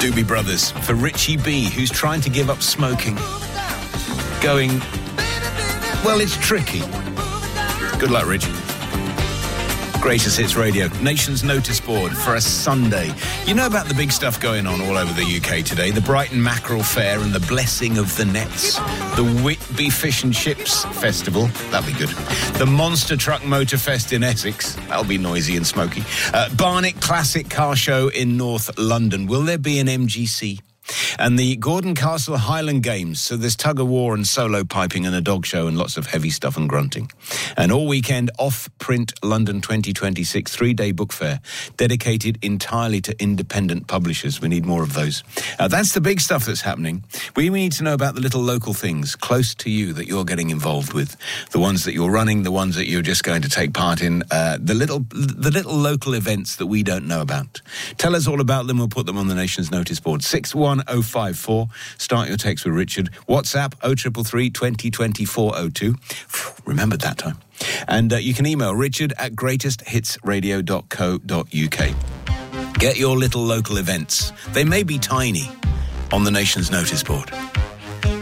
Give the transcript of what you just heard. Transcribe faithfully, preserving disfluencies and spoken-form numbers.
Doobie Brothers for Richie B, who's trying to give up smoking. Going, well, it's tricky. Good luck, Rich. Greatest Hits Radio, Nation's Notice Board for a Sunday. You know about the big stuff going on all over the U K today. The Brighton Mackerel Fair and the Blessing of the Nets. The Whitby Fish and Chips Festival. That'll be good. The Monster Truck Motor Fest in Essex. That'll be noisy and smoky. Uh, Barnet Classic Car Show in North London. Will there be an M G C? And the Gordon Castle Highland Games. So there's tug-of-war and solo piping and a dog show and lots of heavy stuff and grunting. And all weekend, Off-Print London twenty twenty-six, three-day book fair, dedicated entirely to independent publishers. We need more of those. Uh, that's the big stuff that's happening. We need to know about the little local things close to you that you're getting involved with. The ones that you're running, the ones that you're just going to take part in, uh, the little the little local events that we don't know about. Tell us all about them. We'll put them on the Nation's Notice Board. six one oh five four. Start your text with Richard. WhatsApp oh triple three, twenty, twenty-four oh two. Remembered that time. And uh, you can email richard at greatest hits radio dot co dot uk. Get your little local events. They may be tiny on the Nation's Notice Board.